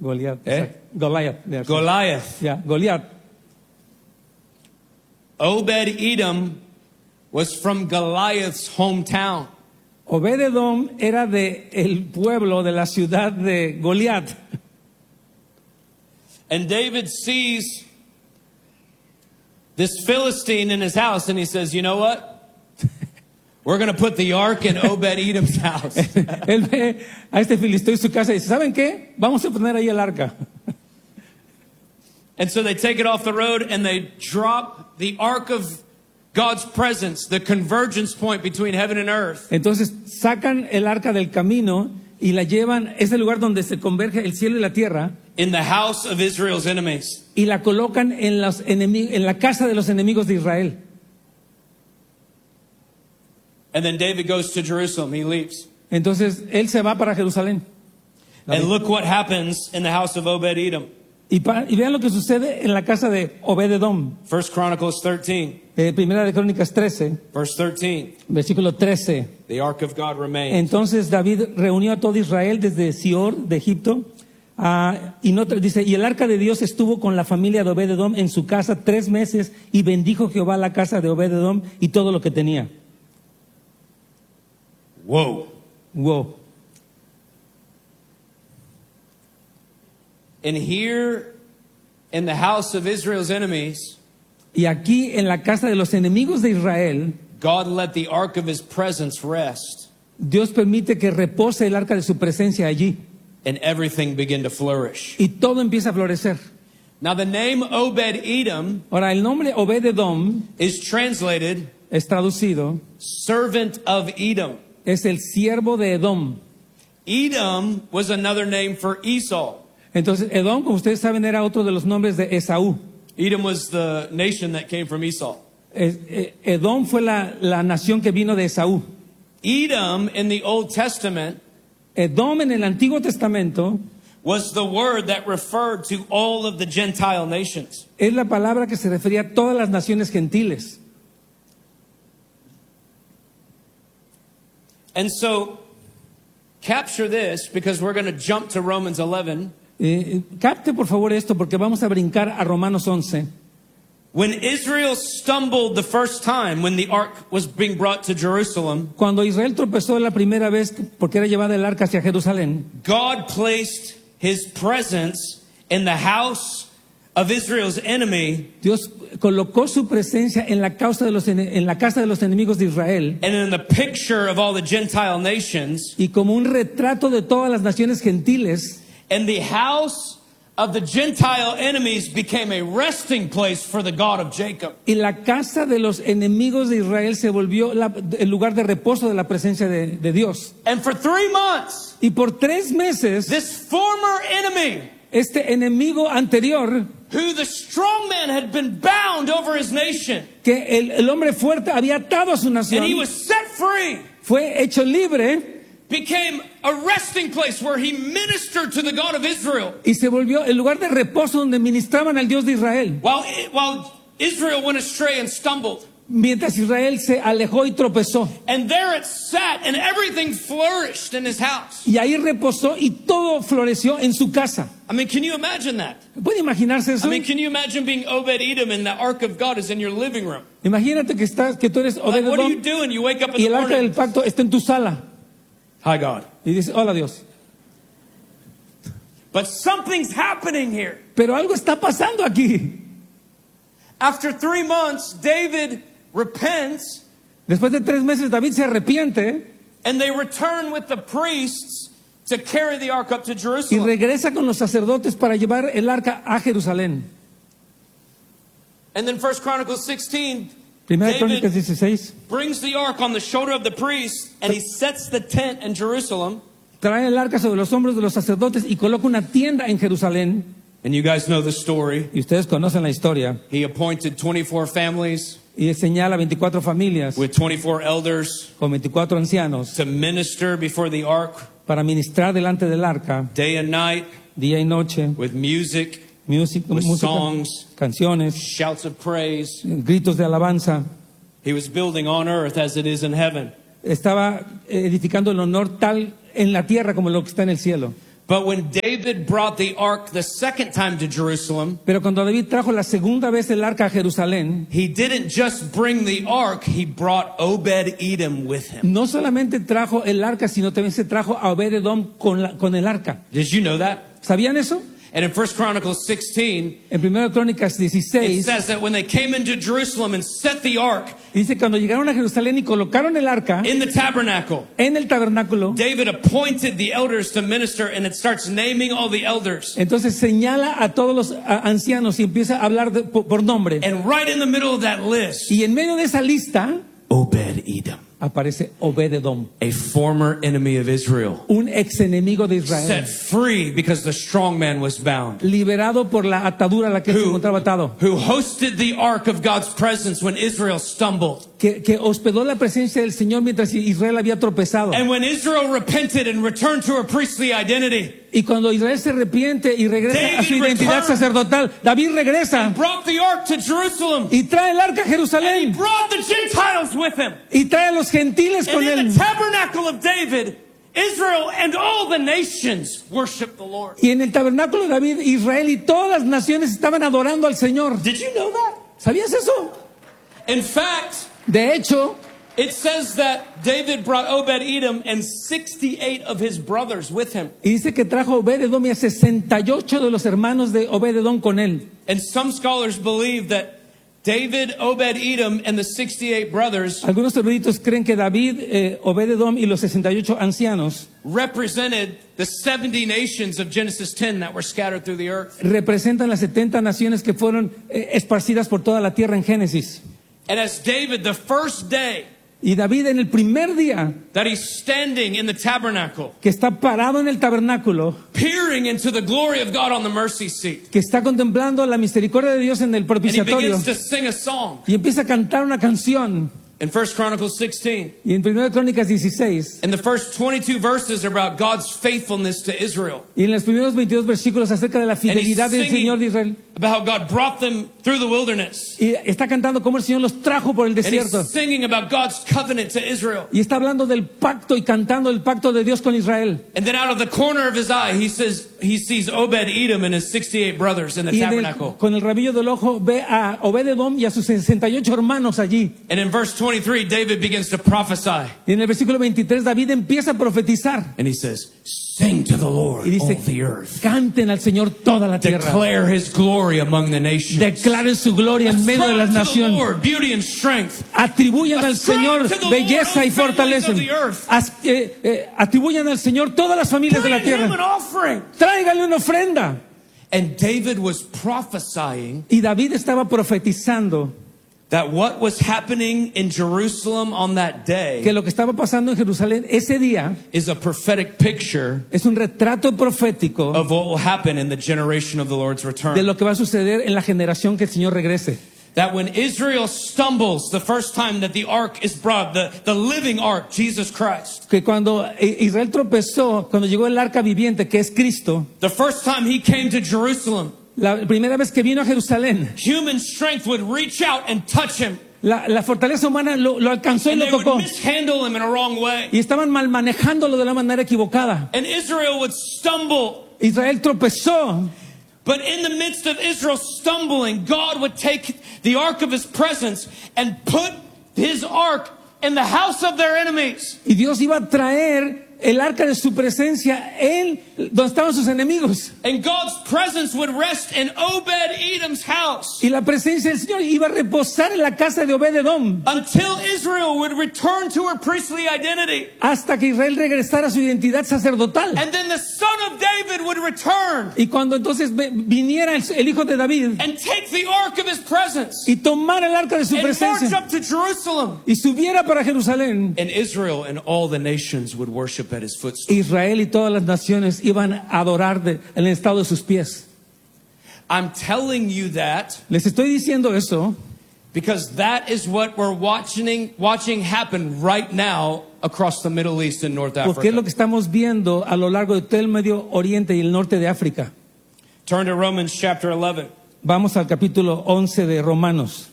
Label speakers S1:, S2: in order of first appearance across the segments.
S1: Goliat.
S2: Goliath.
S1: Yeah,
S2: Goliath.
S1: yeah, Goliat.
S2: Obed-Edom was from Goliath's hometown.
S1: Obed-Edom era de el pueblo, de la ciudad de Goliat.
S2: And David sees this Philistine in his house and he says, you know what? We're going to put the ark in Obed-Edom's house.
S1: Él ve a este filisteo en su casa y dice, ¿saben qué? Vamos a poner ahí el arca.
S2: And so they take it off the road and they drop the ark of God's presence, the convergence point between heaven and earth.
S1: Entonces sacan el arca del camino y la llevan, es el lugar donde se converge el cielo y la tierra,
S2: In the house of Israel's enemies.
S1: y la colocan en la casa de los enemigos de Israel.
S2: And then David goes to Jerusalem. He leaves.
S1: Entonces él se va para Jerusalén.
S2: And look what happens in the house of Obed-Edom.
S1: Y vean lo que sucede en la casa de Obed-Edom.
S2: 1 Chronicles 13,
S1: Primera de Crónicas 13,
S2: verse 13.
S1: versículo 13.
S2: The ark of God remains.
S1: Entonces David reunió a todo Israel desde Sior de Egipto. Dice, y el arca de Dios estuvo con la familia de Obed-Edom en su casa 3 meses, y bendijo Jehová la casa de Obed-Edom y todo lo que tenía.
S2: Whoa.
S1: Wow.
S2: And here in the house of Israel's enemies,
S1: Y aquí en la casa de los enemigos de Israel,
S2: God let the ark of his presence rest,
S1: Dios permite que repose el arca de su presencia allí,
S2: and everything began to flourish.
S1: y todo empieza a florecer.
S2: Now the name Obed-Edom
S1: Ahora, el nombre Obed-Edom
S2: is translated
S1: es traducido,
S2: servant of Edom.
S1: es el siervo de Edom.
S2: Edom was another name for Esau.
S1: Entonces, Edom, como ustedes saben, era otro de los nombres de Esaú.
S2: Edom was the nation that came from Esau.
S1: Edom fue la nación que vino de Esaú.
S2: Edom in the Old Testament
S1: Edom en el Antiguo Testamento
S2: was the word that referred to all of the Gentile nations.
S1: es la palabra que se refería a todas las naciones gentiles.
S2: And so, capture this because we're going to jump to Romans 11.
S1: Capte por favor esto porque vamos a brincar a Romanos 11.
S2: When Israel stumbled the first time, when the ark was being brought to Jerusalem,
S1: Cuando Israel tropezó la primera vez porque era llevada el arca hacia Jerusalén,
S2: God placed his presence in the house of Israel's enemy
S1: Dios colocó su presencia en la casa de los enemigos de Israel,
S2: and in the picture of all the Gentile nations,
S1: y como un retrato de todas las naciones gentiles.
S2: and the house of the Gentile enemies became a resting place for the God of Jacob.
S1: Y la casa de los enemigos de Israel se volvió el lugar de reposo de la presencia de Dios.
S2: And for 3 months,
S1: Y por 3 meses,
S2: this former enemy,
S1: este enemigo anterior,
S2: who the strong man had been bound over his nation,
S1: que el hombre fuerte había atado a su
S2: and
S1: nación,
S2: he was set free,
S1: fue hecho libre,
S2: became a resting place where he ministered to the God of Israel.
S1: y se volvió el lugar de reposo donde ministraban al Dios de Israel.
S2: While Israel went astray and stumbled.
S1: Mientras Israel se alejó y tropezó.
S2: And there it sat and everything flourished in his house.
S1: Y ahí reposó y todo floreció en su casa.
S2: I mean, can you imagine that?
S1: ¿Puede imaginarse eso?
S2: I mean, can you imagine being Obed-Edom and the Ark of God is in your living room?
S1: Imagínate que tú eres
S2: Like, what are you
S1: Obed-Edom
S2: doing? You wake up in
S1: y
S2: the
S1: el arca del
S2: morning.
S1: pacto está en tu sala.
S2: Hi, God.
S1: Y dices, hola Dios.
S2: But something's happening here.
S1: Pero algo está pasando aquí.
S2: After 3 months, David repents
S1: Después de 3 meses David se arrepiente
S2: and they return with the priests to carry the ark up to
S1: y
S2: Jerusalem.
S1: regresa con los sacerdotes para llevar el arca a Jerusalén.
S2: And then 1 Chronicles 16,
S1: Primera de Crónicas
S2: David
S1: 16.
S2: brings the ark on the shoulder of the priest and he sets the tent in Jerusalem.
S1: Trae el arca sobre los hombros de los sacerdotes y coloca una tienda en Jerusalén.
S2: And you guys know the story.
S1: Y ustedes conocen la historia.
S2: He appointed 24 families
S1: Y señala 24 familias
S2: with 24 elders
S1: con 24 ancianos
S2: to minister before the ark
S1: para ministrar delante del arca
S2: day and night
S1: día y noche,
S2: with music,
S1: música,
S2: with songs,
S1: canciones,
S2: shouts of praise.
S1: gritos de alabanza.
S2: He was building on earth as it is in heaven.
S1: Estaba edificando el honor tal en la tierra como lo que está en el cielo.
S2: But when David brought the ark the second time to Jerusalem,
S1: Pero cuando David trajo la segunda vez el arca a Jerusalén,
S2: he didn't just bring the ark, he brought Obed-Edom with him.
S1: no solamente trajo el arca, sino también se trajo a Obed-Edom con el arca.
S2: Did you know that?
S1: ¿Sabían eso?
S2: And in 1 Chronicles 16,
S1: En 1 Crónicas
S2: it
S1: 16,
S2: says that when they came into Jerusalem and set the ark
S1: dice cuando llegaron a Jerusalén y colocaron el arca
S2: in the tabernacle,
S1: en el tabernáculo,
S2: David appointed the elders to minister, and it starts naming all the elders.
S1: entonces señala a todos los ancianos y empieza a hablar por nombre.
S2: And right in the middle of that list,
S1: Y en medio de esa lista
S2: Obed-Edom,
S1: aparece Obed-Edom,
S2: a former enemy of Israel,
S1: un ex enemigo de Israel,
S2: set free because the strong man was bound,
S1: liberado por la atadura a la que se encontraba atado,
S2: who hosted the ark of God's presence when Israel stumbled.
S1: que hospedó la presencia del Señor mientras Israel había tropezado.
S2: And when Israel repented and returned to her priestly identity,
S1: Y cuando Israel se arrepiente y regresa a su
S2: David
S1: identidad
S2: returned.
S1: sacerdotal, David regresa
S2: brought the ark to Jerusalem,
S1: y trae el arca a
S2: and he
S1: Jerusalén
S2: brought the Gentiles with him.
S1: y trae a los gentiles
S2: And
S1: con
S2: in
S1: él.
S2: the tabernacle of David, Israel and all the nations worship the Lord.
S1: Y en el tabernáculo de David, Israel y todas las naciones estaban adorando al Señor.
S2: Did you know that?
S1: ¿Sabías eso?
S2: In fact,
S1: De hecho,
S2: it says that David brought Obed-Edom and 68 of his brothers with him.
S1: y dice que trajo Obed-Edom y a 68 de los hermanos de Obed-Edom con él.
S2: And some scholars believe that David, Obed-Edom, and the 68 brothers
S1: Algunos eruditos creen que David, Obed-Edom y los 68 ancianos
S2: represented the 70 nations of Genesis 10 that were scattered through the earth.
S1: representan las 70 naciones que fueron esparcidas por toda la tierra en Génesis.
S2: And as David, the first day
S1: Y David en el primer día
S2: that he's standing in the tabernacle,
S1: que está parado en el tabernáculo,
S2: peering into the glory of God on the mercy seat,
S1: que está contemplando la misericordia de Dios en el
S2: and he
S1: propiciatorio
S2: begins to sing a song.
S1: y empieza a cantar una canción.
S2: In 1 Chronicles 16,
S1: Y en 1 Crónicas 16,
S2: and the first 22 verses are about God's faithfulness to Israel,
S1: y en los primeros 22 versículos acerca de la
S2: and he's
S1: fidelidad del Señor de Israel,
S2: singing about how God brought them through the wilderness,
S1: y está cantando cómo el Señor los trajo por el
S2: and
S1: desierto,
S2: he's singing about God's covenant to Israel.
S1: y está hablando del pacto y cantando el pacto de Dios con Israel.
S2: And then out of the corner of his eye, he says he sees Obed-Edom and his 68 brothers in the
S1: Y
S2: tabernacle.
S1: con el rabillo del ojo ve a Obed-Edom y a sus 68 hermanos allí.
S2: And in verse 23, David begins to prophesy,
S1: Y en el versículo 23 David empieza a profetizar
S2: and he says, "Sing to the Lord,
S1: y dice,
S2: all the earth.
S1: canten al Señor toda la tierra.
S2: Declare his glory among the nations.
S1: Declaren su gloria en medio de las
S2: Ascribe to the
S1: naciones.
S2: Lord beauty and strength.
S1: Atribuyan al Señor
S2: to the
S1: belleza
S2: Lord,
S1: y
S2: all families
S1: fortaleza.
S2: of the earth.
S1: Atribuyan al Señor todas las familias de la
S2: Bring him an
S1: tierra.
S2: offering."
S1: Tráiganle una ofrenda.
S2: And David was prophesying
S1: Y David estaba profetizando
S2: that what was happening in Jerusalem on that day
S1: que lo que estaba pasando en Jerusalén ese día
S2: is a prophetic picture
S1: es un retrato profético
S2: of what will happen in the generation of the Lord's
S1: de
S2: return.
S1: lo que va a suceder en la generación que el Señor regrese.
S2: That when Israel stumbles the first time that the ark is brought, the living ark, Jesus Christ,
S1: Que cuando Israel tropezó, cuando llegó el arca viviente, que es Cristo,
S2: the first time he came to Jerusalem,
S1: la primera vez que vino a Jerusalén,
S2: human strength would reach out and touch him,
S1: la fortaleza humana lo alcanzó y
S2: and
S1: lo
S2: they would
S1: tocó.
S2: mishandle him in a wrong way.
S1: Y estaban mal manejándolo de la manera equivocada.
S2: And Israel would stumble.
S1: Israel tropezó.
S2: But in the midst of Israel stumbling, God would take the ark of his presence and put his ark in the house of their enemies.
S1: Y Dios iba a traer el arca de su presencia en donde estaban sus enemigos.
S2: And God's presence would rest in Obed-Edom's house
S1: Y la presencia del Señor iba a reposar en la casa de Obed-Edom
S2: until Israel would return to her priestly identity.
S1: hasta que Israel regresara a su identidad sacerdotal.
S2: And then the son of David would return
S1: Y cuando entonces viniera el hijo de David
S2: and take the ark of his presence
S1: y tomara el arca de su
S2: and march
S1: presencia
S2: up to Jerusalem.
S1: y subiera para Jerusalén,
S2: And Israel and all the nations would worship at his footstool.
S1: Israel y todas las naciones iban a adorar en el estado de sus pies.
S2: I'm telling you that
S1: Les estoy diciendo eso
S2: because that is what we're watching happen right now across the Middle East and North
S1: porque es lo
S2: Africa.
S1: que estamos viendo a lo largo de todo el Medio Oriente y el norte de África.
S2: Turn to Romans chapter 11.
S1: Vamos al capítulo 11 de Romanos.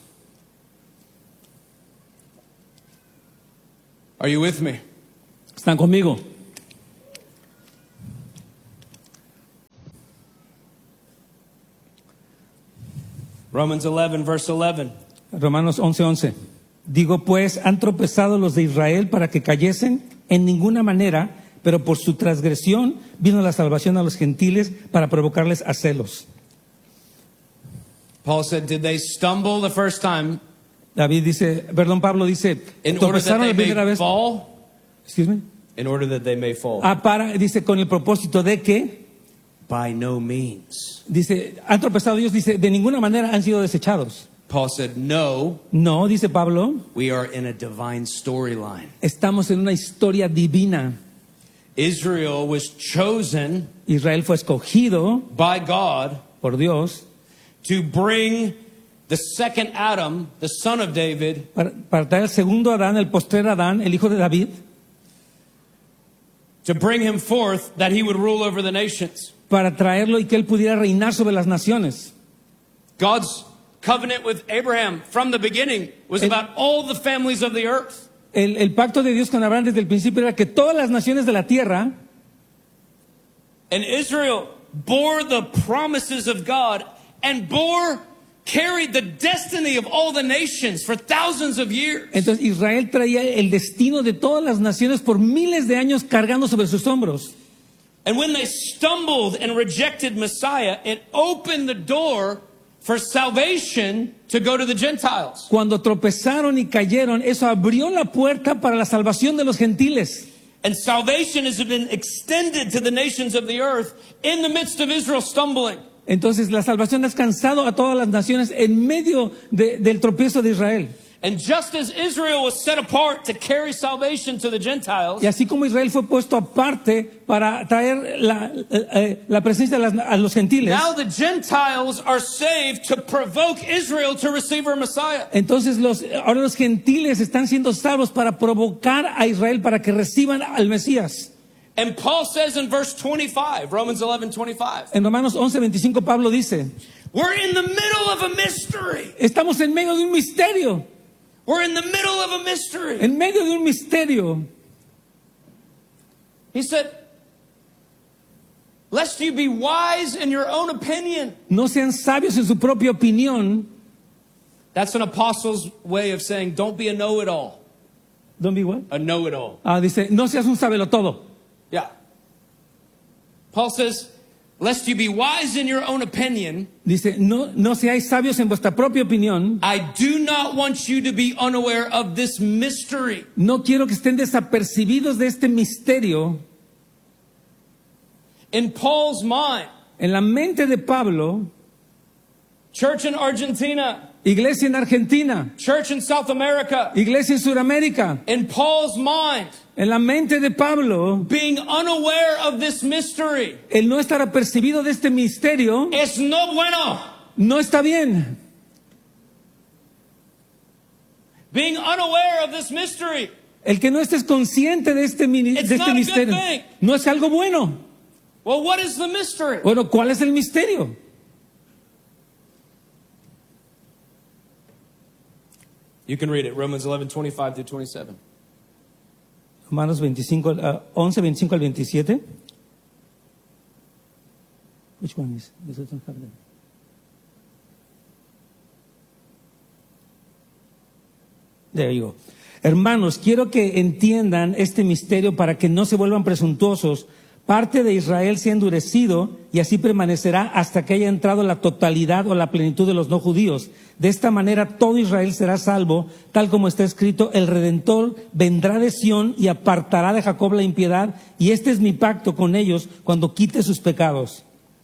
S2: Are you with me?
S1: ¿Están conmigo?
S2: Romans 11, verse 11.
S1: Romanos 11:11. Digo pues, han tropezado los de Israel para que cayesen en ninguna manera, pero por su transgresión vino la salvación a los gentiles para provocarles a celos.
S2: Paul said, did they stumble the first time
S1: Pablo dice,
S2: in order that
S1: tropezaron
S2: they
S1: la primera
S2: may
S1: vez.
S2: fall?
S1: Excuse me.
S2: In order that they may fall.
S1: Dice, con el propósito de que,
S2: By no means.
S1: dice, han tropezado ellos, dice, de ninguna manera han sido desechados.
S2: Paul said, no,
S1: No, dice Pablo,
S2: we are in a divine storyline.
S1: estamos en una historia divina.
S2: Israel was chosen
S1: Israel fue escogido
S2: by God
S1: por Dios
S2: to bring the second Adam, the son of David,
S1: para traer el segundo Adán, el postrer Adán, el hijo de David,
S2: to bring him forth that he would rule over the nations.
S1: para traerlo y que él pudiera reinar sobre las naciones.
S2: God's covenant with Abraham from the beginning was about all the families of the earth.
S1: El pacto de Dios con Abraham desde el principio era que todas las naciones de la tierra,
S2: And Israel bore the promises of God and carried the destiny of all the nations for thousands of years.
S1: entonces Israel traía el destino de todas las naciones por miles de años cargando sobre sus hombros.
S2: And when they stumbled and rejected Messiah, it opened the door for salvation to go to the Gentiles.
S1: Cuando tropezaron y cayeron, eso abrió la puerta para la salvación de los gentiles.
S2: And salvation has been extended to the nations of the earth in the midst of Israel stumbling.
S1: Entonces la salvación ha alcanzado a todas las naciones en medio del tropiezo de Israel.
S2: And just as Israel was set apart to carry salvation to the Gentiles,
S1: Y así como Israel fue puesto aparte para traer la presencia a los gentiles,
S2: now the Gentiles are saved to provoke Israel to receive her Messiah.
S1: entonces ahora los gentiles están siendo salvos para provocar a Israel para que reciban al Mesías.
S2: And Paul says in verse 25, Romans 11:25,
S1: En Romanos 11:25 Pablo dice,
S2: we're in the middle of a mystery.
S1: estamos en medio de un misterio,
S2: We're in the middle of a mystery.
S1: en medio de un misterio.
S2: He said, lest you be wise in your own opinion.
S1: No sean sabios en su propia opinión.
S2: That's an apostle's way of saying, don't be a know-it-all.
S1: Don't be what?
S2: A know-it-all.
S1: Dice, no seas un sabelotodo.
S2: Yeah. Paul says, lest you be wise in your own opinion,
S1: Dice, no seáis sabios en vuestra propia opinión.
S2: I do not want you to be unaware of this mystery.
S1: No quiero que estén desapercibidos de este misterio.
S2: In Paul's mind,
S1: En la mente de Pablo,
S2: church in Argentina,
S1: iglesia en Argentina,
S2: church in South America,
S1: iglesia en Sudamérica,
S2: in Paul's mind,
S1: en la mente de Pablo,
S2: being unaware of this mystery
S1: el no estar apercibido de este misterio
S2: es no bueno.
S1: no está bien.
S2: Being unaware of this mystery,
S1: El que no estés consciente de este
S2: It's not a good
S1: misterio
S2: thing.
S1: no es algo bueno.
S2: well, what is the mystery?
S1: Bueno, ¿cuál es el misterio?
S2: You can read it, Romans 11:25 through 27.
S1: Romanos 11, 25 al 27. Which one is? This doesn't have that. There you go. Hermanos, quiero que entiendan este misterio para que no se vuelvan presuntuosos. Parte de Israel se ha endurecido y así permanecerá hasta que haya entrado la totalidad o la plenitud de los no judíos. De esta manera todo Israel será salvo, tal como está escrito, el Redentor vendrá de Sión y apartará de Jacob la impiedad, y este es mi pacto con ellos cuando quite sus pecados.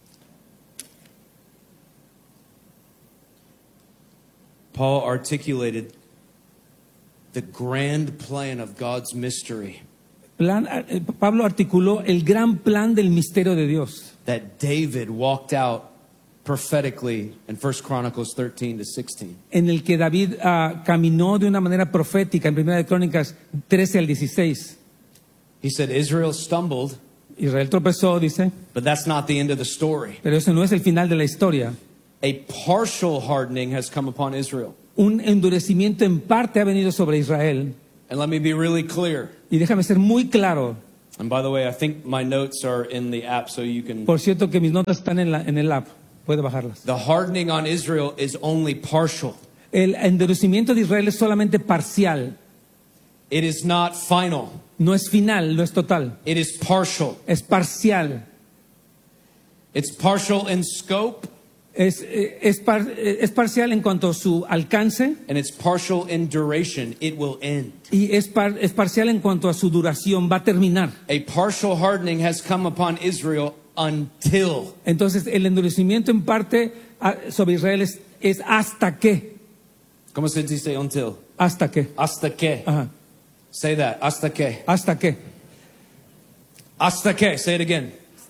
S2: Paul articulated the grand plan of God's mystery
S1: Pablo articuló el gran plan del misterio de Dios,
S2: that David walked out prophetically in 1 Chronicles 13 to 16.
S1: en el que David caminó de una manera profética en 1 Crónicas 13 al 16.
S2: He said Israel stumbled,
S1: Israel tropezó, dice,
S2: but that's not the end of the story.
S1: pero eso no es el final de la historia.
S2: A partial hardening has come upon Israel.
S1: Un endurecimiento en parte ha venido sobre Israel.
S2: And let me be really clear.
S1: Y déjame ser muy claro.
S2: And by the way, I think my notes are in the app so you can...
S1: Por cierto que mis notas están en el app. Puede bajarlas.
S2: The hardening on Israel is only partial.
S1: El endurecimiento de Israel es solamente parcial.
S2: It is not final.
S1: No es final, no es total.
S2: It is partial.
S1: Es parcial.
S2: It's partial in scope,
S1: Es parcial en cuanto a su alcance
S2: and it's partial in duration. It will end.
S1: y es parcial en cuanto a su duración. Va a terminar.
S2: A partial hardening has come upon Israel until.
S1: Entonces, el endurecimiento en parte sobre Israel es hasta que.
S2: ¿Cómo se dice until?
S1: Hasta que.
S2: Hasta que.
S1: Ajá.
S2: Say that. Hasta que.
S1: Hasta que.
S2: Hasta que. Say it again.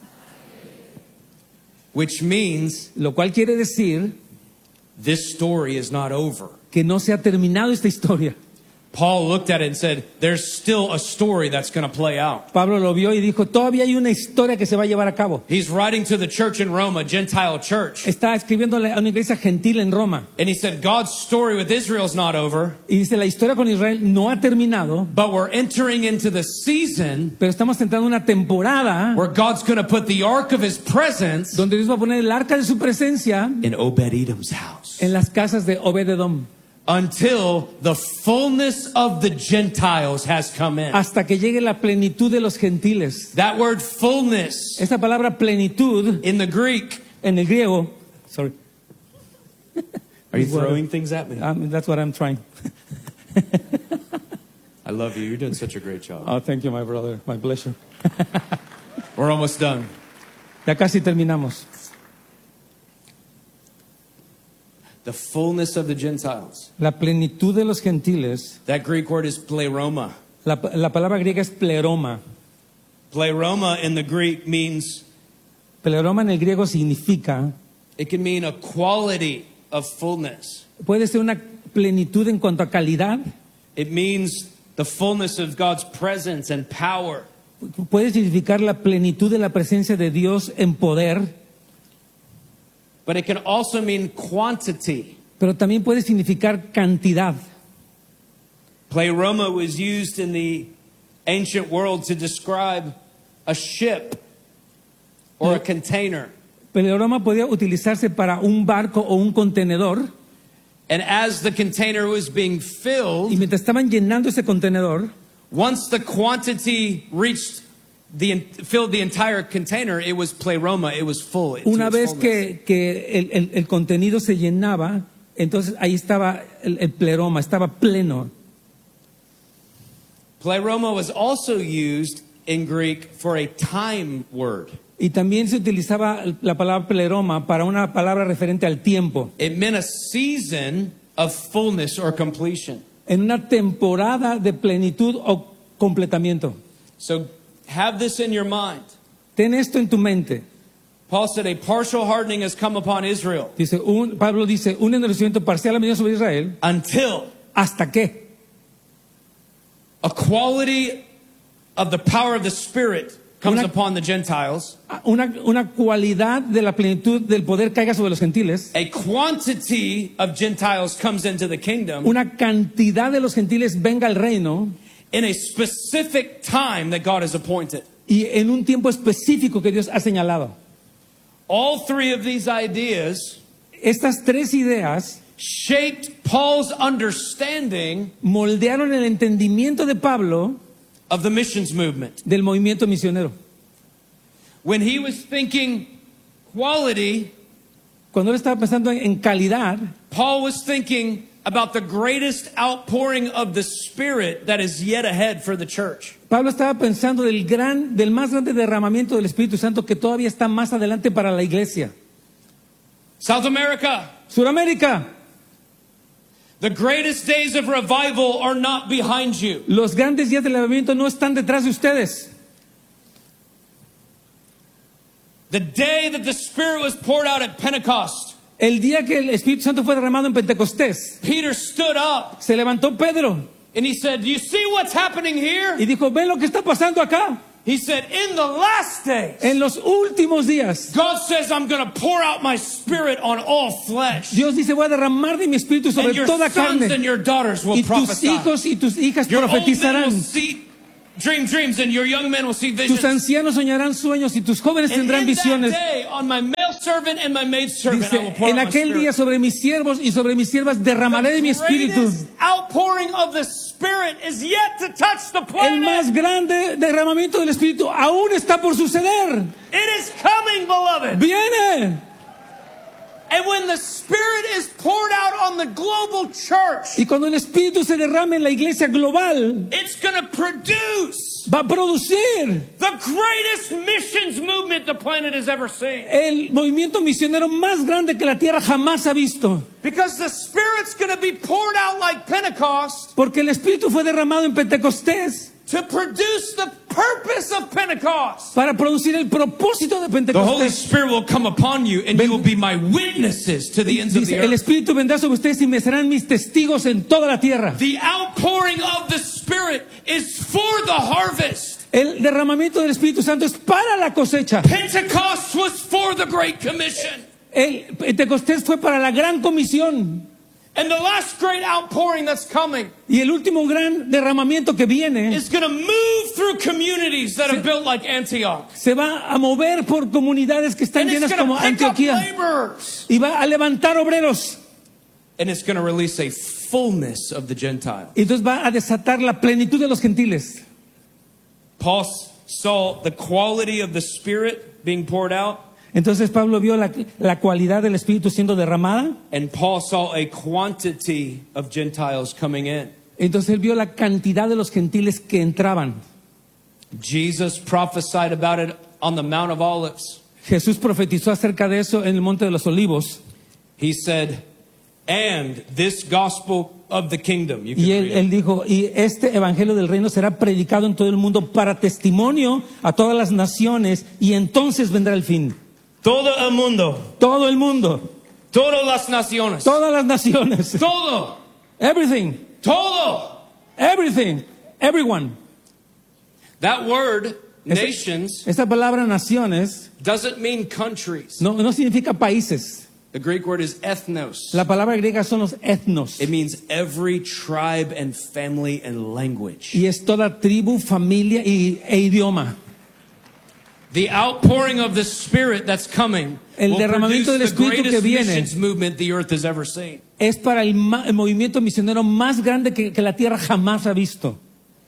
S2: Which means
S1: Lo cual quiere decir
S2: this story is not over.
S1: que no se ha terminado esta historia.
S2: Paul looked at it and said, there's still a story that's going to play out.
S1: Pablo lo vio y dijo, todavía hay una historia que se va a llevar a cabo.
S2: He's writing to the church in Rome, a Gentile church.
S1: Está escribiéndole a una iglesia gentil en Roma.
S2: And he said, God's story with Israel is not over,
S1: Y dice, la historia con Israel no ha terminado,
S2: but we're entering into the season
S1: pero estamos entrando en una temporada
S2: where God's going to put the ark of his presence
S1: donde Dios va a poner el arca de su presencia
S2: in Obed-Edom's house
S1: en las casas de Obed-Edom,
S2: until the fullness of the Gentiles has come in.
S1: hasta que llegue la plenitud de los gentiles.
S2: That word fullness
S1: Esta palabra plenitud
S2: in the Greek.
S1: en el griego, sorry,
S2: Are you throwing things at me?
S1: that's what I'm trying.
S2: I love you. You're doing such a great job.
S1: Oh, thank you, my brother. My pleasure.
S2: We're almost done.
S1: Ya casi terminamos.
S2: The fullness of the Gentiles.
S1: La plenitud de los gentiles,
S2: That Greek word is pleroma.
S1: la palabra griega es pleroma.
S2: Pleroma in the Greek means,
S1: Pleroma en el griego significa,
S2: it can mean a quality of fullness.
S1: puede ser una plenitud en cuanto a calidad,
S2: It means the fullness of God's presence and power.
S1: puede significar la plenitud de la presencia de Dios en poder,
S2: But it can also mean quantity.
S1: pero también puede significar cantidad.
S2: Pleroma was used in the ancient world to describe a ship or a container.
S1: Pleroma podía utilizarse para un barco o un contenedor,
S2: And as the container was being
S1: y
S2: filled,
S1: mientras estaban llenando ese contenedor,
S2: once the quantity reached filled the entire container, it was pleroma, it was full.
S1: una vez que el contenido se llenaba, entonces ahí estaba el pleroma, estaba pleno.
S2: Pleroma was also used in Greek for a time word.
S1: Y también se utilizaba la palabra pleroma para una palabra referente al tiempo,
S2: It meant a season of fullness or completion.
S1: en una temporada de plenitud o completamiento.
S2: So have this in your mind.
S1: Ten esto en tu mente.
S2: Paul said a partial hardening has come upon Israel
S1: Dice, Pablo dice, un endurecimiento parcial ha venido sobre Israel,
S2: until
S1: ¿hasta qué?
S2: a quality of the power of the Spirit comes
S1: Una-
S2: upon the Gentiles.
S1: Una cualidad de la plenitud del poder caiga sobre los gentiles,
S2: A quantity of Gentiles comes into the kingdom
S1: una cantidad de los gentiles venga al reino,
S2: in a specific time that God has appointed.
S1: y en un tiempo específico que Dios ha señalado.
S2: All three of these ideas
S1: Estas tres ideas
S2: shaped Paul's understanding
S1: moldearon el entendimiento de Pablo
S2: of the missions movement.
S1: del movimiento misionero.
S2: When he was thinking quality,
S1: Cuando él estaba pensando en calidad,
S2: Paul was thinking about the greatest outpouring of the Spirit that is yet ahead for the church.
S1: Pablo estaba pensando del más grande derramamiento del Espíritu Santo que todavía está más adelante para la iglesia.
S2: South America,
S1: Suramérica,
S2: the greatest days of revival are not behind you.
S1: los grandes días del avivamiento no están detrás de ustedes.
S2: The day that the Spirit was poured out at Pentecost,
S1: El día que el Espíritu Santo fue derramado en Pentecostés,
S2: Peter stood up
S1: se levantó Pedro
S2: and he said, "Do you see what's happening here?"
S1: y dijo, ¿ven lo que está pasando acá?
S2: He said, "In the last days,
S1: En los últimos días,
S2: God says I'm going to pour out my Spirit on all flesh.
S1: Dios dice, voy a derramar de mi Espíritu
S2: And
S1: sobre
S2: your
S1: toda
S2: sons and
S1: carne.
S2: your daughters will
S1: Y tus
S2: prophesy.
S1: hijos y tus hijas
S2: Your old men
S1: profetizarán.
S2: will see dream dreams, and your young men will see
S1: tus
S2: visions.
S1: ancianos soñarán sueños y tus jóvenes
S2: And
S1: tendrán
S2: in that
S1: visiones.
S2: day, on my male servant and my maidservant, I will
S1: Dice,
S2: pour
S1: en
S2: out my
S1: aquel día
S2: spirit.
S1: sobre mis siervos y sobre mis siervas derramaré de mi
S2: The
S1: espíritu.
S2: greatest outpouring of the Spirit is yet to touch the
S1: El
S2: planet.
S1: más grande derramamiento del espíritu aún está por suceder.
S2: It is coming, beloved.
S1: Viene.
S2: And when the Spirit is poured out on the global church,
S1: Y cuando el espíritu se derrame en la iglesia global,
S2: it's going to produce
S1: va a producir
S2: the greatest missions movement the planet has ever seen.
S1: el movimiento misionero más grande que la tierra jamás ha visto.
S2: Because the Spirit's going to be poured out like Pentecost
S1: Porque el espíritu fue derramado en Pentecostés
S2: to produce the purpose of Pentecost.
S1: para producir el propósito de
S2: The Holy
S1: Pentecostés.
S2: Spirit will come upon you and you will be my witnesses to the ends of the
S1: Dice, el
S2: earth.
S1: espíritu vendrá sobre ustedes y me serán mis testigos en toda la tierra.
S2: The outpouring of the Spirit is for the harvest.
S1: El derramamiento del Espíritu Santo es para la cosecha.
S2: Pentecost was for the Great Commission.
S1: El Pentecostés fue para la gran comisión.
S2: And the last great outpouring that's coming
S1: Y el último gran derramamiento que viene
S2: is going to move through communities that are built like Antioch.
S1: se va a mover por comunidades que están
S2: And it's
S1: llenas
S2: going
S1: como
S2: to pick up
S1: Antioquía.
S2: laborers.
S1: Y va a levantar obreros.
S2: And it's going to release a fullness of the Gentile.
S1: Y entonces va a desatar la plenitud de los gentiles.
S2: Paul saw the quality of the Spirit being poured out.
S1: Entonces Pablo vio la cualidad del Espíritu siendo derramada.
S2: And Paul saw a quantity of Gentiles coming in.
S1: Entonces él vio la cantidad de los gentiles que entraban.
S2: Jesus prophesied about it on the Mount of Olives.
S1: Jesús profetizó acerca de eso en el Monte de los Olivos.
S2: He said, and this gospel of the kingdom. You can
S1: Y
S2: read it.
S1: él dijo, y este evangelio del reino será predicado en todo el mundo para testimonio a todas las naciones y entonces vendrá el fin.
S2: Todo el mundo.
S1: Todo el mundo,
S2: Todas las naciones.
S1: todas las naciones,
S2: Todo.
S1: everything,
S2: Todo.
S1: everything, everyone.
S2: That word, nations,
S1: Esta palabra naciones
S2: doesn't mean countries.
S1: no significa países.
S2: The Greek word is ethnos.
S1: La palabra griega son los etnos.
S2: It means every tribe and family and language.
S1: Y es toda tribu, familia e idioma.
S2: The outpouring of the Spirit that's coming
S1: El
S2: will
S1: derramamiento del
S2: produce the
S1: Espíritu que
S2: greatest
S1: viene
S2: missions movement the earth has ever seen.
S1: Es para el movimiento misionero más grande que la tierra jamás ha visto.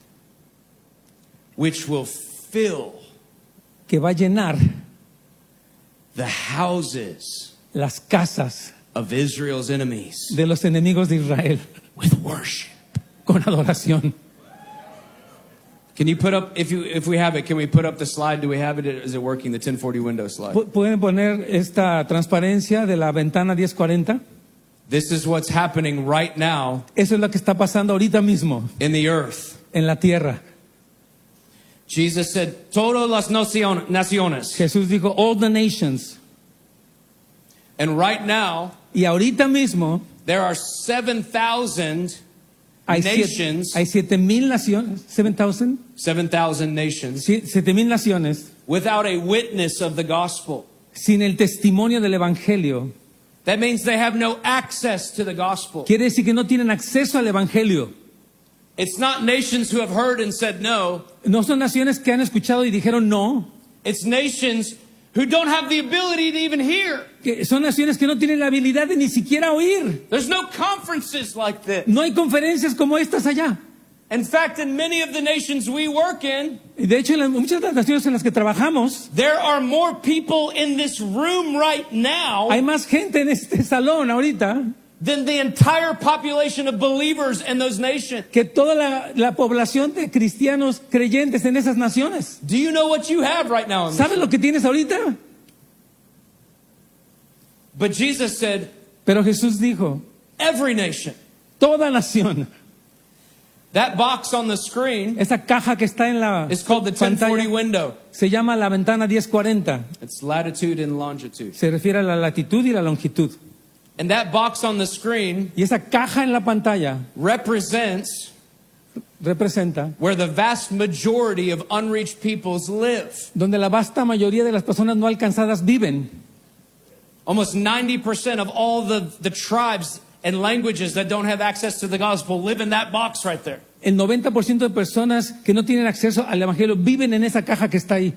S2: Which will fill
S1: Que va a llenar
S2: the houses
S1: las casas
S2: of Israel's enemies
S1: de los enemigos de Israel
S2: with worship.
S1: con adoración.
S2: Can you put up, if we have it, can we put up the slide? Do we have it? Is it working? The 1040 window slide.
S1: ¿Pueden poner esta transparencia de la ventana 1040?
S2: This is what's happening right now
S1: Eso es lo que está pasando ahorita mismo
S2: in the earth.
S1: en la tierra.
S2: Jesus said, todas las naciones.
S1: Jesús dijo, all the nations.
S2: And right now,
S1: Y ahorita mismo
S2: there are 7,000
S1: hay
S2: nations,
S1: 7,000 naciones, 7,000
S2: 7,000 nations
S1: 7,000 naciones
S2: without a witness of the gospel.
S1: sin el testimonio del evangelio.
S2: That means they have no access to the gospel.
S1: Quiere decir que no tienen acceso al evangelio.
S2: It's not nations who have heard and said no.
S1: No son naciones que han escuchado y dijeron no.
S2: It's nations who don't have the ability to even hear.
S1: Que son naciones que no tienen la habilidad de ni siquiera oír.
S2: There's no conferences like this.
S1: No hay conferencias como estas allá.
S2: In fact, in many of the nations we work in,
S1: Y de hecho, en muchas de las naciones en las que trabajamos,
S2: there are more people in this room right now
S1: hay más gente en este salón ahorita
S2: than the entire population of believers in those nations.
S1: que toda la población de cristianos creyentes en esas naciones.
S2: Do you know what you have right now? In this
S1: ¿Sabes
S2: room?
S1: lo que tienes ahorita?
S2: But Jesus said,
S1: Pero Jesús dijo,
S2: every nation.
S1: toda nación.
S2: That box on the screen
S1: Esa caja que está en la
S2: is called the 1040
S1: pantalla
S2: window.
S1: se llama la ventana 1040.
S2: It's latitude and longitude.
S1: Se refiere a la latitud y la longitud.
S2: And that box on the screen
S1: Y esa caja en la pantalla
S2: represents
S1: representa
S2: where the vast majority of unreached peoples live.
S1: donde la vasta mayoría de las personas no alcanzadas viven.
S2: Almost 90% of all the tribes and languages that don't have access to the gospel live in that box right there.
S1: El 90% de personas que no tienen acceso al evangelio viven en esa caja que está ahí.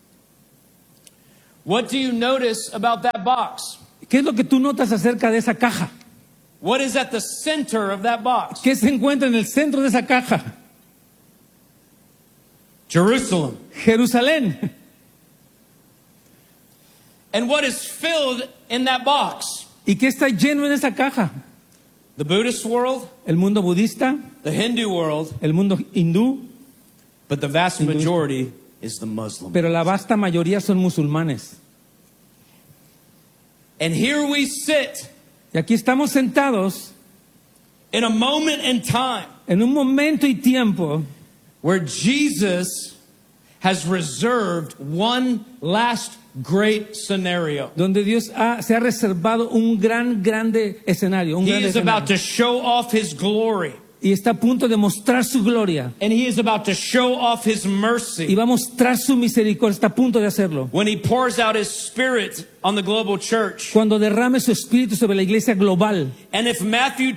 S2: What do you notice about that box?
S1: ¿Qué es lo que tú notas acerca de esa caja?
S2: What is at the center of that box?
S1: ¿Qué se encuentra en el centro de esa caja?
S2: Jerusalem.
S1: Jerusalén.
S2: And what is filled in that box?
S1: ¿Y qué está lleno en esa caja?
S2: The Buddhist world,
S1: El mundo budista,
S2: the Hindu world,
S1: el mundo hindú,
S2: but the vast majority is the Muslim.
S1: pero la vasta mayoría son musulmanes.
S2: And here we sit
S1: Y aquí estamos sentados
S2: in a moment in time
S1: en un momento y tiempo
S2: where Jesus has reserved one last great scenario.
S1: donde Dios se ha reservado un grande escenario, un
S2: He
S1: gran
S2: is about
S1: escenario.
S2: to show off his glory,
S1: Y está a punto de mostrar su gloria.
S2: and he is about to show off his
S1: Y
S2: mercy
S1: va a mostrar su misericordia. Está a punto de hacerlo.
S2: when he pours out his spirit on the global church.
S1: Cuando derrame su espíritu sobre la iglesia global.
S2: And if Matthew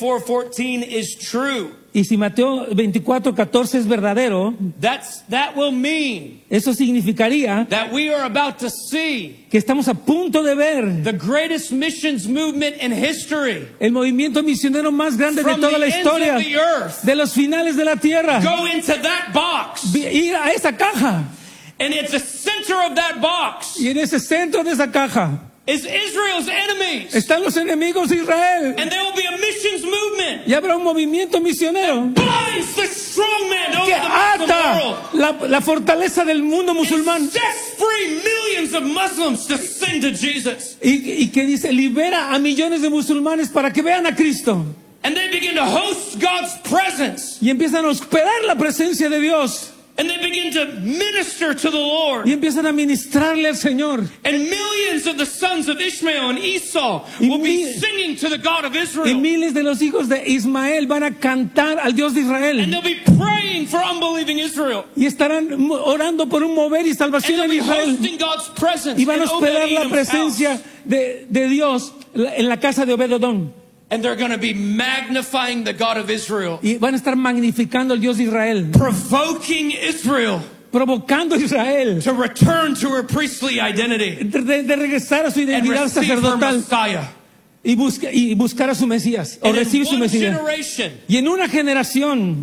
S2: 24:14 is true,
S1: Y si Mateo 24:14 es verdadero,
S2: that will mean
S1: eso significaría
S2: that we are about to see
S1: que estamos a punto de ver
S2: the greatest missions movement in history
S1: el movimiento misionero más grande de
S2: from
S1: toda
S2: the
S1: la
S2: ends
S1: historia,
S2: of the earth
S1: de los finales de la tierra.
S2: go into that box.
S1: Ir a esa caja.
S2: And at the center of that box
S1: Y en ese centro de esa caja
S2: is Israel's enemies.
S1: están los enemigos de Israel.
S2: And there will be a missions movement
S1: Y habrá un movimiento misionero
S2: binds the strong man over
S1: que
S2: the Muslim
S1: ata
S2: world.
S1: la fortaleza del mundo musulmán.
S2: And sets free millions of Muslims to sing to Jesus.
S1: Y que dice, libera a millones de musulmanes para que vean a Cristo.
S2: And they begin to host God's presence.
S1: Y empiezan a hospedar la presencia de Dios.
S2: And they begin to minister to the Lord.
S1: Y empiezan a ministrarle al Señor.
S2: And millions of the sons of Ishmael and Esau will be singing to the God of
S1: Y
S2: Israel.
S1: miles de los hijos de Ismael van a cantar al Dios de
S2: And
S1: Israel.
S2: they'll be praying for unbelieving Israel.
S1: Y estarán orando por un mover y
S2: And
S1: salvación
S2: they'll
S1: en
S2: be
S1: Israel.
S2: hosting God's presence
S1: Y van a
S2: in
S1: hospedar la
S2: Obed-Edom's
S1: presencia
S2: house.
S1: de Dios en la casa de Obed-Edom.
S2: And they're going to be magnifying the God of Israel,
S1: Y van a estar magnificando al Dios de Israel.
S2: provoking Israel
S1: Provocando a Israel
S2: to return to her priestly identity
S1: de regresar a su
S2: and
S1: identidad
S2: receive her
S1: sacerdotal
S2: Messiah.
S1: y buscar a su Mesías o
S2: And in
S1: recibir su
S2: one
S1: Mesías.
S2: generation,
S1: Y en una generación,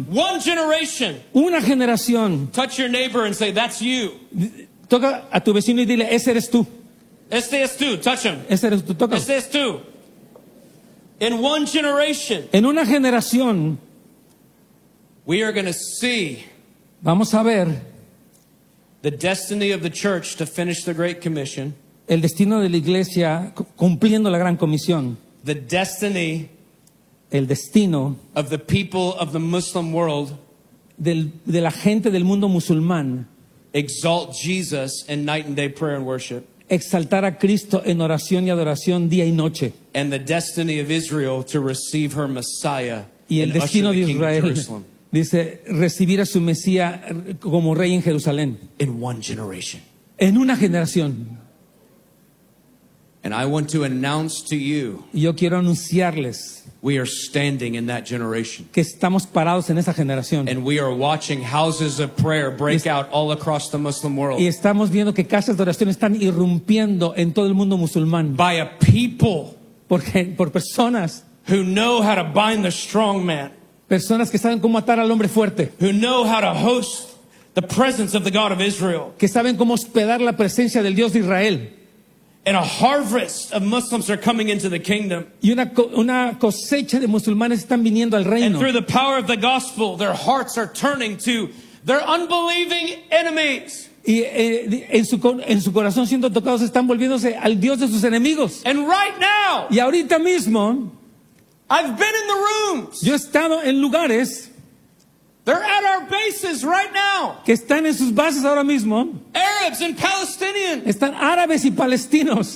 S2: touch your neighbor and say, that's you.
S1: toca a tu vecino y dile, ese eres tú,
S2: Este es tú. Touch him.
S1: ese eres tú, toca.
S2: Este es tú. In one generation,
S1: En una generación
S2: we are going to see
S1: vamos a ver
S2: the destiny of the church to finish the Great Commission,
S1: el destino de la iglesia cumpliendo la gran comisión,
S2: the destiny
S1: el destino
S2: of the people of the Muslim world
S1: de la gente del mundo musulmán,
S2: exalt Jesus in night and day prayer and worship,
S1: exaltar a Cristo en oración y adoración día y noche.
S2: and the destiny of Israel to receive her Messiah
S1: Y el
S2: and usher
S1: destino
S2: the
S1: de
S2: King of
S1: Israel,
S2: Jerusalem
S1: dice, recibir a su Mesías como rey en Jerusalén.
S2: in one generation.
S1: En una generación.
S2: And I want to announce to you,
S1: Y yo quiero anunciarles
S2: we are standing in that generation.
S1: que estamos parados en esa generación.
S2: And we are watching houses of prayer break out all across the Muslim world
S1: Y estamos viendo que casas de oración están irrumpiendo en todo el mundo musulmán.
S2: by a people
S1: Por personas
S2: who know how to bind the strong man,
S1: Personas que saben cómo atar al hombre fuerte,
S2: who know how to host the presence of the God of Israel.
S1: que saben cómo hospedar la presencia del Dios de Israel.
S2: And a harvest of Muslims are coming into the kingdom.
S1: Y una cosecha de musulmanes están viniendo al
S2: And
S1: reino.
S2: through the power of the gospel, their hearts are turning to their unbelieving enemies.
S1: Y en su corazón siendo tocados están volviéndose al Dios de sus enemigos.
S2: And right now,
S1: Y ahorita mismo,
S2: I've been in the rooms.
S1: yo he estado en lugares
S2: They're at our bases right now.
S1: que están en sus bases ahora mismo.
S2: Arabs and Palestinians,
S1: Están árabes y palestinos,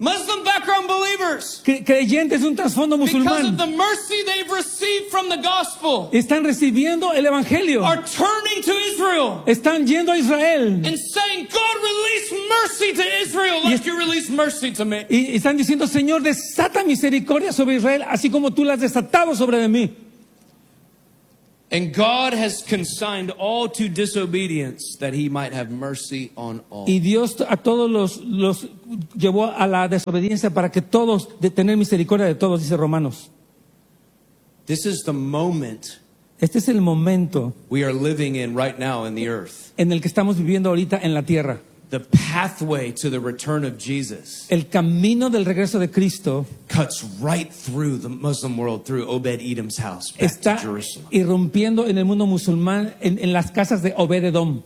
S2: Muslim background believers,
S1: creyentes de un trasfondo
S2: because of
S1: musulmán,
S2: the mercy they've received from the gospel,
S1: están recibiendo el evangelio,
S2: are turning to Israel
S1: están yendo a Israel
S2: and saying, God, release mercy to Israel like you release mercy to me.
S1: y están diciendo, Señor, desata misericordia sobre Israel, así como tú la has desatado sobre de mí.
S2: And God has consigned all to disobedience that he might have mercy on all.
S1: Y Dios a todos los llevó a la desobediencia para que todos, de tener misericordia de todos, dice Romanos.
S2: This is the moment
S1: Este es el momento
S2: we are living in right now in the earth.
S1: en el que estamos viviendo ahorita en la tierra.
S2: The pathway to the return of Jesus
S1: El camino del regreso de Cristo
S2: cuts right through the Muslim world, through Obed-Edom's house, back
S1: está
S2: to Jerusalem.
S1: irrumpiendo en el mundo musulmán, en las casas de Obed-Edom.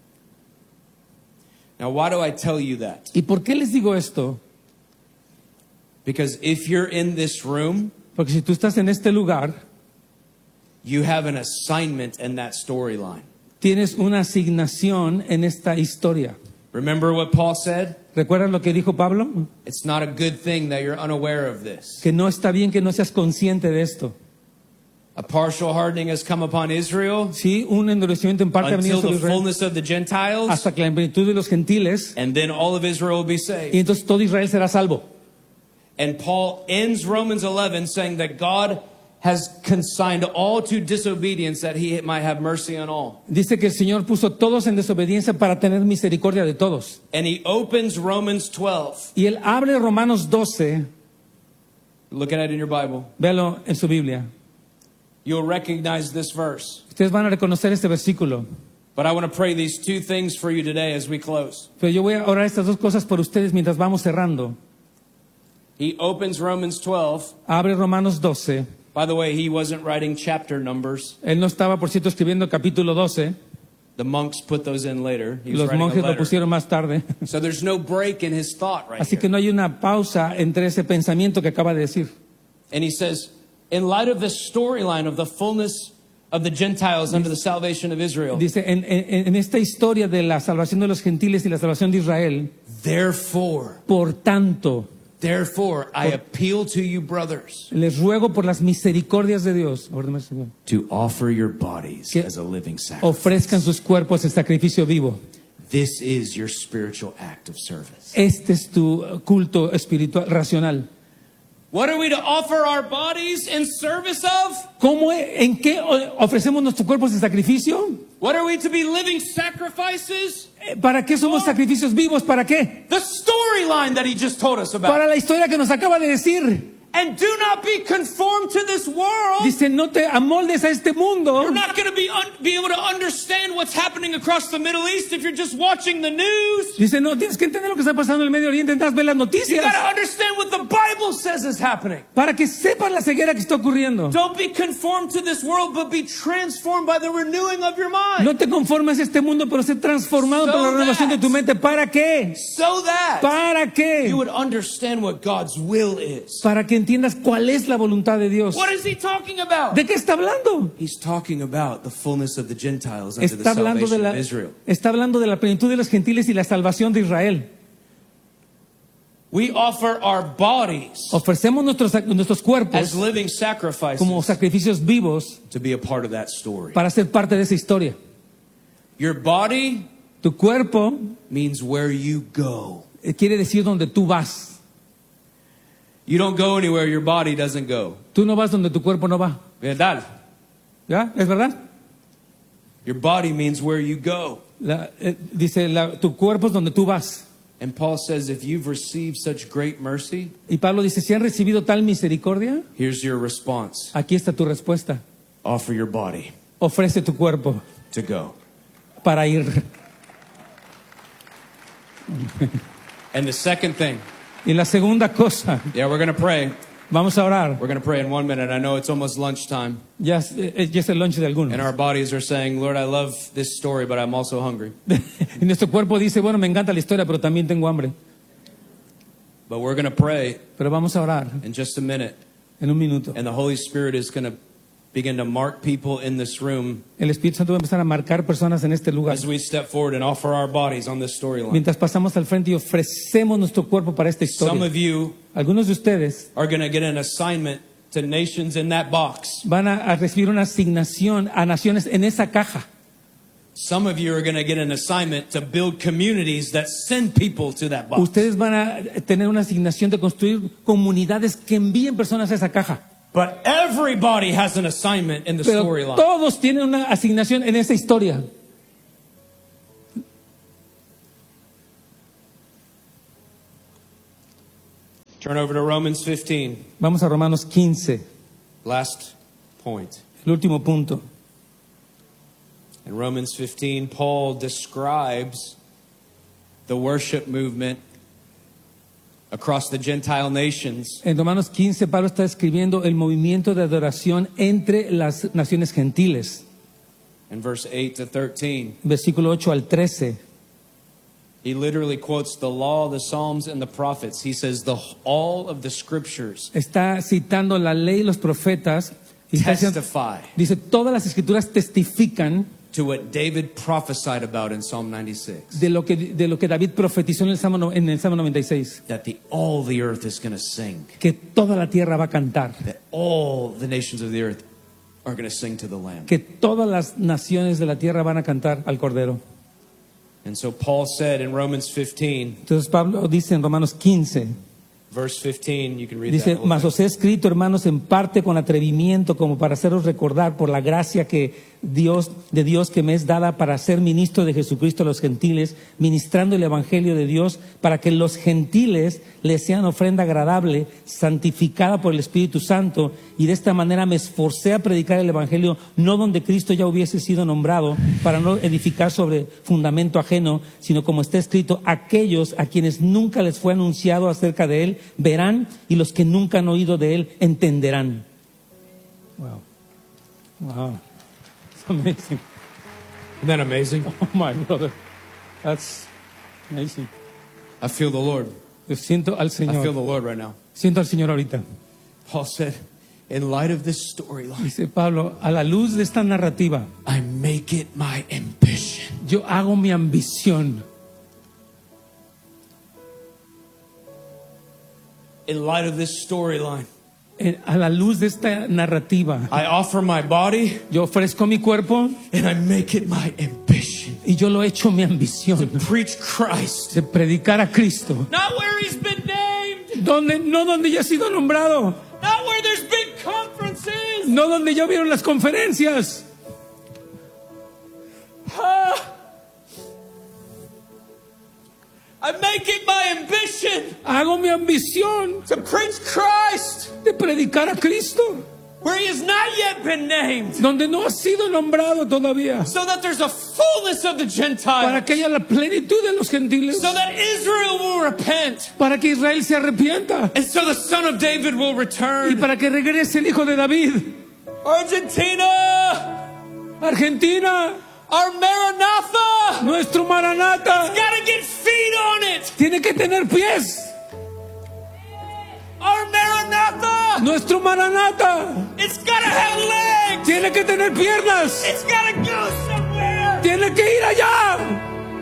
S2: Now, why do I tell you that?
S1: ¿Y por qué les digo esto?
S2: Because if you're in this room,
S1: Porque si tú estás en este lugar,
S2: you have an assignment in that storyline.
S1: tienes una asignación en esta historia.
S2: Remember what Paul said?
S1: ¿Recuerdas lo que dijo Pablo?
S2: It's not a good thing that you're unaware of this.
S1: Que no está bien que no seas consciente de esto.
S2: A partial hardening has come upon Israel
S1: Sí, un endurecimiento en parte ha venido
S2: until
S1: sobre
S2: the
S1: Israel
S2: fullness of the Gentiles,
S1: hasta que la plenitud de los gentiles,
S2: and then all of Israel will be
S1: y
S2: saved.
S1: entonces todo Israel será salvo.
S2: And Paul ends Romans 11 saying that God has consigned all to disobedience that he might have mercy on all.
S1: Dice que el Señor puso todos en desobediencia para tener misericordia de todos.
S2: And he opens Romans 12.
S1: Y él abre Romanos 12,
S2: Look at it in your Bible.
S1: véalo en su Biblia.
S2: You'll recognize this verse.
S1: Ustedes van a reconocer este versículo.
S2: But I want to pray these two things for you today as we close.
S1: Pero yo voy a orar estas dos cosas por ustedes mientras vamos cerrando.
S2: He opens Romans 12.
S1: Abre Romanos 12.
S2: By the way, he wasn't writing chapter numbers.
S1: Él no estaba, por cierto, escribiendo capítulo 12.
S2: The monks put those in later. He was
S1: Los
S2: writing a
S1: monjes lo
S2: letter.
S1: pusieron más tarde.
S2: So there's no break in his thought right
S1: Así que
S2: here.
S1: no hay una pausa entre ese pensamiento que acaba de decir.
S2: And he says, in light of this storyline of the fullness of the Gentiles under the salvation of Israel,
S1: Dice, en esta historia de la salvación de los gentiles y la salvación de Israel,
S2: therefore,
S1: Therefore,
S2: I appeal to you, brothers,
S1: les ruego por las misericordias de Dios,
S2: to offer your bodies
S1: que
S2: as a living sacrifice.
S1: ofrezcan sus cuerpos en sacrificio vivo.
S2: This is your spiritual act of service.
S1: Este es tu culto espiritual racional.
S2: What are we to offer our bodies in service of?
S1: ¿En qué ofrecemos nuestros cuerpos en sacrificio?
S2: What are we to be living sacrifices?
S1: ¿Para qué somos sacrificios vivos? ¿Para qué?
S2: The storyline that he just told us about.
S1: Para la historia que nos acaba de decir.
S2: And do not be conformed to this world.
S1: Dice, no te amoldes a este mundo.
S2: You're not going to be able to understand what's happening across the Middle East if you're just watching the news.
S1: Dice, no, tienes que entender lo que está pasando en el Medio Oriente, necesitas ver las
S2: You
S1: noticias.
S2: got to understand what the Bible says is happening.
S1: Para que sepas la ceguera que está ocurriendo.
S2: Don't be conformed to this world, but be transformed by the renewing of your mind.
S1: No te conformes a este mundo, pero sé transformado por la renovación de tu mente. ¿Para qué?
S2: So that
S1: ¿Para qué?
S2: you would understand what God's will is.
S1: Para que entiendas cuál es la voluntad de Dios.
S2: What is he talking about?
S1: ¿De qué está hablando?
S2: He's talking about the fullness of the Gentiles under the
S1: Está hablando
S2: salvation of Israel.
S1: está hablando de la plenitud de los gentiles y la salvación de Israel.
S2: We offer our bodies
S1: Ofrecemos nuestros cuerpos
S2: as living sacrifices
S1: como sacrificios vivos
S2: to be a part of that story.
S1: para ser parte de esa historia.
S2: Your body
S1: Tu cuerpo
S2: means where you go.
S1: quiere decir donde tú vas.
S2: You don't go anywhere your body doesn't go.
S1: Tú no vas donde tu cuerpo no va.
S2: ¿Verdad?
S1: ¿Ya? ¿Es verdad?
S2: Your body means where you go.
S1: Dice, tu cuerpo es donde tú vas.
S2: And Paul says, if you've received such great mercy,
S1: Y Pablo dice, si han recibido tal misericordia,
S2: here's your response.
S1: aquí está tu respuesta.
S2: Offer your body
S1: Ofrece tu cuerpo
S2: to go.
S1: para ir.
S2: And the second thing,
S1: Y la segunda cosa,
S2: yeah, we're going to pray.
S1: vamos a orar.
S2: We're going to pray in 1 minute. I know it's almost lunchtime.
S1: Ya es el lunch de algunos.
S2: And our bodies are saying, Lord, I love this story, but I'm also hungry.
S1: Y nuestro cuerpo dice, bueno, me encanta la historia, pero también tengo hambre.
S2: But we're going to pray
S1: Pero vamos a orar
S2: in just a minute.
S1: en un minuto.
S2: And the Holy Spirit is going to begin to mark people in this room
S1: El Espíritu Santo va a empezar a marcar personas en este lugar.
S2: as we step forward and offer our bodies on this storyline.
S1: Mientras pasamos al frente y ofrecemos nuestro cuerpo para esta
S2: Some
S1: historia.
S2: of you
S1: Algunos de ustedes
S2: are going to get an assignment to nations in that box.
S1: van a recibir una asignación a naciones en esa caja.
S2: Some of you are going to get an assignment to build communities that send people to that box.
S1: Ustedes van a tener una asignación de construir comunidades que envíen personas a esa caja.
S2: But everybody has an assignment in the
S1: Pero
S2: storyline.
S1: todos tienen una asignación en esa historia.
S2: Turn over to Romans 15.
S1: Vamos a Romanos 15,
S2: Last point.
S1: el último punto.
S2: In Romans 15, Paul describes the worship movement across the Gentile nations.
S1: En Romanos 15, Pablo está escribiendo el movimiento de adoración entre las naciones gentiles.
S2: In verse 8 to 13,
S1: Versículo 8 al 13.
S2: he literally quotes the law, the Psalms, and the prophets. He says all of the scriptures
S1: Está citando la ley y los profetas. Y está diciendo-
S2: testify
S1: dice, todas las escrituras testifican
S2: to what David prophesied about in Psalm 96.
S1: de lo que David profetizó en el Salmo 96.
S2: That all the earth is going to sing.
S1: Que toda la tierra va a cantar.
S2: That all the nations of the earth are going to sing to the Lamb.
S1: Que todas las naciones de la tierra van a cantar al Cordero.
S2: And so Paul said in Romans 15,
S1: Entonces Pablo dice en Romanos 15,
S2: verse 15, you can read
S1: dice,
S2: that.
S1: mas os he escrito, hermanos, en parte con atrevimiento, como para haceros recordar por la gracia de Dios que me es dada para ser ministro de Jesucristo a los gentiles, ministrando el evangelio de Dios, para que los gentiles les sean ofrenda agradable, santificada por el Espíritu Santo, y de esta manera me esforcé a predicar el evangelio, no donde Cristo ya hubiese sido nombrado, para no edificar sobre fundamento ajeno, sino como está escrito, aquellos a quienes nunca les fue anunciado acerca de él, verán, y los que nunca han oído de él, entenderán. Wow. Wow. It's amazing.
S2: Isn't that amazing?
S1: Oh my brother. That's amazing.
S2: I feel the Lord.
S1: Yo siento al
S2: I feel
S1: Señor.
S2: the Lord right now.
S1: Siento al Señor ahorita.
S2: Paul said, in light of this storyline,
S1: Dice Pablo, a la luz de esta narrativa,
S2: I make it my ambition
S1: yo hago mi ambición.
S2: in light of this storyline.
S1: A la luz de esta narrativa,
S2: I offer my body
S1: yo ofrezco mi cuerpo
S2: and I make it my ambition
S1: y yo lo he hecho mi
S2: to
S1: ambición
S2: preach Christ.
S1: de predicar a Cristo.
S2: Not where he's been named,
S1: No donde ya ha sido nombrado,
S2: not where there's big conferences.
S1: no donde ya vieron las conferencias.
S2: I make it my ambition
S1: Hago mi ambición
S2: to preach Christ
S1: de predicar a Cristo,
S2: where he has not yet been named,
S1: donde no ha sido nombrado todavía,
S2: so that there's a fullness of the
S1: para
S2: Gentiles,
S1: que haya la plenitud de los gentiles,
S2: so that Israel will repent,
S1: para que Israel se arrepienta
S2: and so the Son of David will
S1: y
S2: return.
S1: para que regrese el hijo de David.
S2: Argentina,
S1: Argentina,
S2: our Maranatha,
S1: nuestro Maranata,
S2: gotta get feet on it.
S1: tiene que tener pies.
S2: Our Maranatha,
S1: Nuestro Maranata
S2: it's gotta have legs.
S1: tiene que tener piernas,
S2: It's gotta go somewhere.
S1: tiene que ir allá.